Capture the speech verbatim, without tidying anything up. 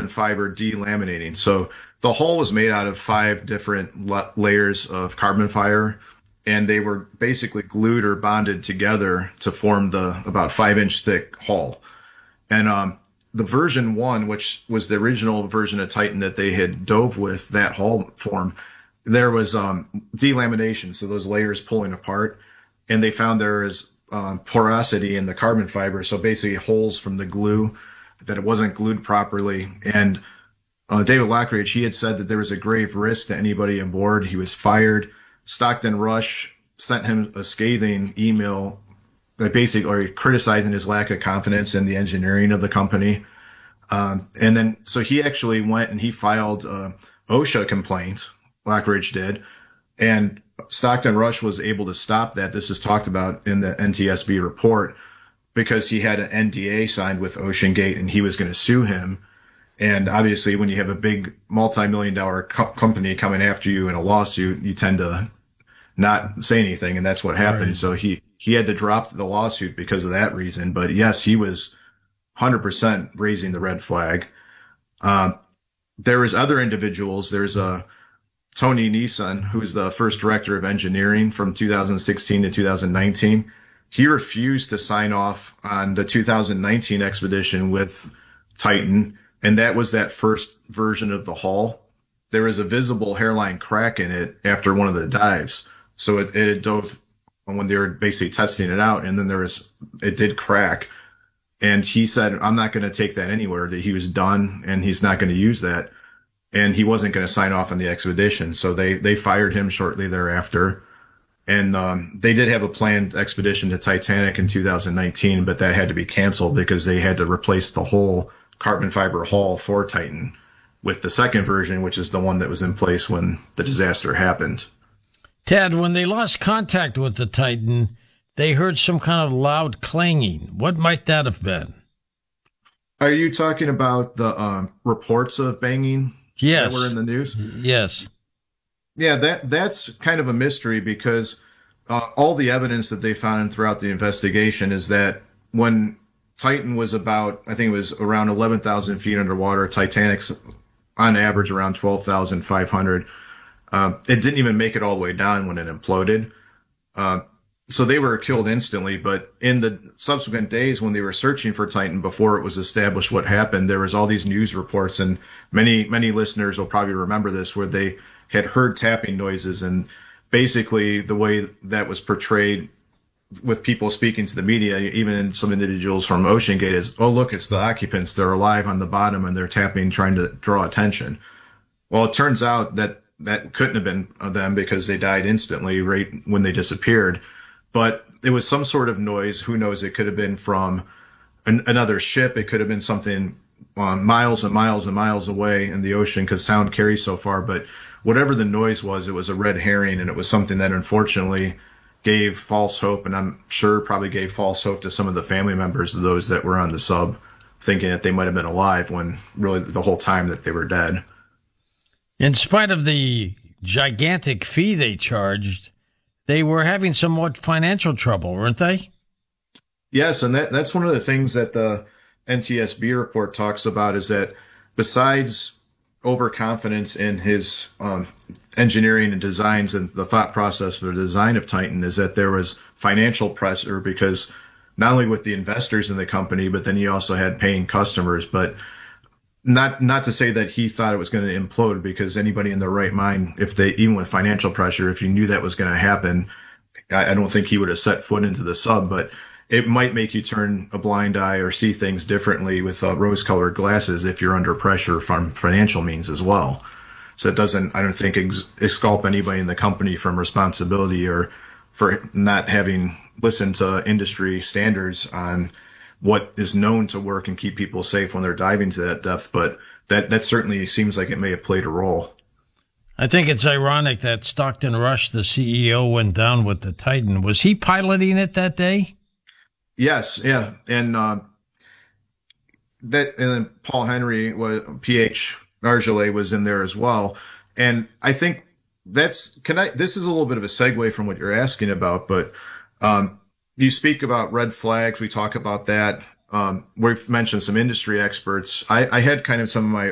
carbon fiber delaminating. So the hull was made out of five different la- layers of carbon fiber, and they were basically glued or bonded together to form the about five inch thick hull. And um, the version one, which was the original version of Titan that they had dove with, that hull form, there was um, delamination, so those layers pulling apart, and they found there is um, porosity in the carbon fiber, so basically holes from the glue, that it wasn't glued properly. And uh, David Lockridge, he had said that there was a grave risk to anybody aboard. He was fired. Stockton Rush sent him a scathing email, uh, basically or criticizing his lack of confidence in the engineering of the company. Um, and then, so he actually went and he filed uh, OSHA complaints. Lockridge did, and Stockton Rush was able to stop that. This is talked about in the N T S B report because he had an N D A signed with OceanGate and he was going to sue him. And obviously, when you have a big multi-million dollar co- company coming after you in a lawsuit, you tend to not say anything, and that's what happened. Right. So he he had to drop the lawsuit because of that reason. But yes, he was one hundred percent raising the red flag. Um, there was other individuals. There's a Tony Neeson, who's the first director of engineering from two thousand sixteen to two thousand nineteen. He refused to sign off on the two thousand nineteen expedition with Titan, and that was that first version of the hull. There was a visible hairline crack in it after one of the dives. So it, it dove when they were basically testing it out, and then there was, it did crack. And he said, I'm not going to take that anywhere, that he was done and he's not going to use that. And he wasn't going to sign off on the expedition. So they, they fired him shortly thereafter. And um, they did have a planned expedition to Titanic in two thousand nineteen, but that had to be canceled because they had to replace the whole carbon fiber hull for Titan with the second version, which is the one that was in place when the disaster happened. Ted, when they lost contact with the Titan, they heard some kind of loud clanging. What might that have been? Are you talking about the um, reports of banging? Yes. That were in the news? Yes. Yeah, that that's kind of a mystery because uh, all the evidence that they found throughout the investigation is that when Titan was about, I think it was around eleven thousand feet underwater, Titanic's on average around twelve thousand five hundred. Uh, it didn't even make it all the way down when it imploded. Uh, so they were killed instantly, but in the subsequent days when they were searching for Titan before it was established what happened, there was all these news reports, and many, many listeners will probably remember this, where they had heard tapping noises, and basically the way that was portrayed with people speaking to the media, even some individuals from OceanGate, is, oh, look, it's the occupants. They're alive on the bottom and they're tapping, trying to draw attention. Well, it turns out that that couldn't have been them because they died instantly right when they disappeared. But it was some sort of noise. Who knows? It could have been from an, another ship. It could have been something um, miles and miles and miles away in the ocean because sound carries so far. But whatever the noise was, it was a red herring, and it was something that unfortunately gave false hope, and I'm sure probably gave false hope to some of the family members of those that were on the sub, thinking that they might have been alive when really the whole time that they were dead. In spite of the gigantic fee they charged, they were having somewhat financial trouble, weren't they? Yes, and that, that's one of the things that the N T S B report talks about, is that besides overconfidence in his um, engineering and designs and the thought process for the design of Titan, is that there was financial pressure, because not only with the investors in the company, but then he also had paying customers. But not not to say that he thought it was going to implode, because anybody in their right mind, if they, even with financial pressure, if you knew that was going to happen, I, I don't think he would have set foot into the sub. But it might make you turn a blind eye or see things differently with uh, rose-colored glasses if you're under pressure from financial means as well. So it doesn't, I don't think, ex- exculp anybody in the company from responsibility or for not having listened to industry standards on what is known to work and keep people safe when they're diving to that depth. But that, that certainly seems like it may have played a role. I think it's ironic that Stockton Rush, the C E O, went down with the Titan. Was he piloting it that day? Yes, yeah. And uh, that, and then Paul Henry, was P H Nargeolet, was in there as well. And I think that's, can I, this is a little bit of a segue from what you're asking about, but um, you speak about red flags. We talk about that. Um, we've mentioned some industry experts. I, I had kind of some of my